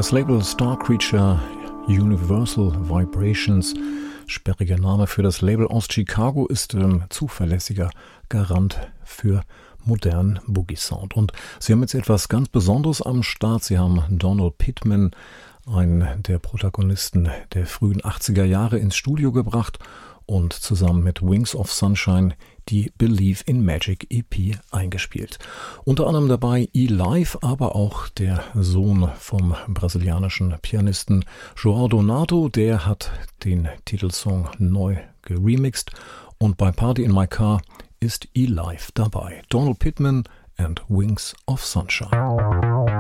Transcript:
Das Label Star Creature Universal Vibrations, sperriger Name für das Label aus Chicago, ist zuverlässiger Garant für modernen Boogie-Sound. Und sie haben jetzt etwas ganz Besonderes am Start. Sie haben Donald Pittman, einen der Protagonisten der frühen 80er Jahre, ins Studio gebracht und zusammen mit Wings of Sunshine die Believe in Magic EP eingespielt. Unter anderem dabei E-Live, aber auch der Sohn vom brasilianischen Pianisten João Donato, der hat den Titelsong neu geremixed, und bei Party in My Car ist E-Live dabei. Donald Pittman and Wings of Sunshine.